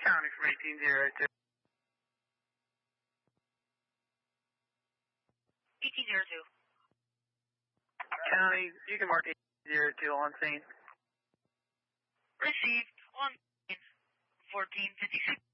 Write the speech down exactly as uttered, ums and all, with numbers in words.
County from eighteen zero two. eighteen zero two. County, you can mark eighteen zero two on scene. Received on fourteen fifty-six.